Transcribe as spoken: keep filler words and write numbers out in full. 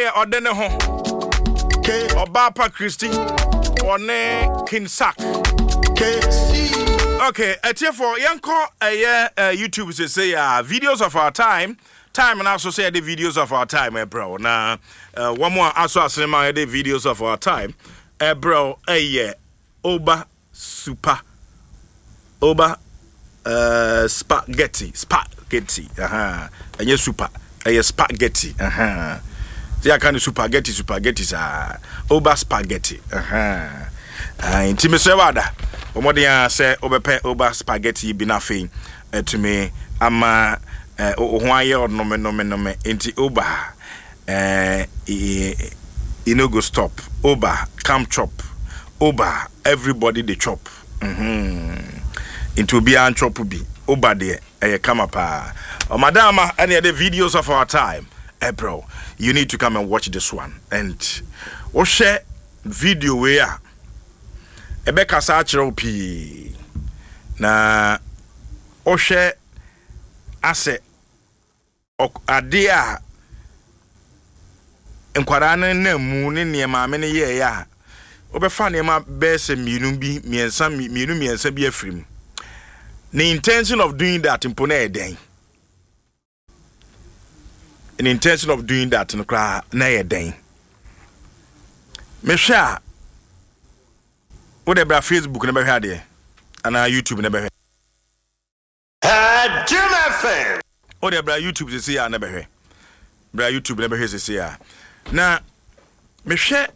ye odene ho Obapa Christy one Kinsak okay etie for yanko eye YouTube say say uh, videos of our time time and also say the videos of our time eh bro na uh, one more also asema the videos of our time eh bro eh Oba super Oba uh spaghetti spaghetti aha enye super eh spaghetti aha see I can spaghetti spaghetti sa Oba spaghetti aha ah intime se wada omodia say obepe Oba spaghetti bi na fe to me ama eh o ho aye odnome nome nome enti Oba eh e no go stop Oba come chop Oba everybody they chop mhm into be an chop bi Oba de eh come up oh madama any other videos of our time eh bro you need to come and watch this one and o share video where Ebeka sa achiro pi na o share ase ade a enkwara na mu ne ne maame ne ye ya obefa ne ma bese mienu bi miensa mienu miensa bi afrim the intention of doing that impone eden an intention of doing that no kra na eden me sha whatever Facebook never had there and YouTube never had uh Jim F M whatever YouTube say I never heard bra YouTube never hear say ya na me hwe